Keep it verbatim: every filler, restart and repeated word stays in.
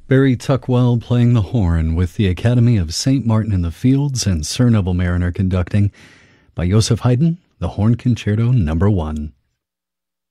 Barry Tuckwell playing the horn with the Academy of Saint Martin in the Fields and Sir Neville Mariner conducting by Joseph Haydn, the Horn Concerto Number One.